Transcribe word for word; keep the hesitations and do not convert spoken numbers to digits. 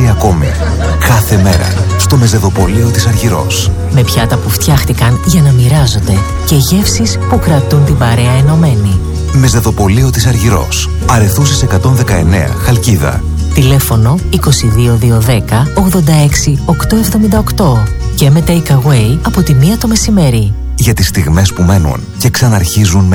αξία ακόμη. Κάθε μέρα στο μεζεδοπωλείο της Αργυρός. Με πιάτα που φτιάχτηκαν για να μοιράζονται και γεύσεις που κρατούν την παρέα ενωμένη. Μεζεδοπωλείο της Αργυρός. Αρεθούσης εκατόν δεκαεννέα, Χαλκίδα. Τηλέφωνο είκοσι δύο διακόσια δέκα ογδόντα έξι οκτακόσια εβδομήντα οκτώ και με take away από τη μία το μεσημέρι. Για τις στιγμές που μένουν και ξαναρχίζουν με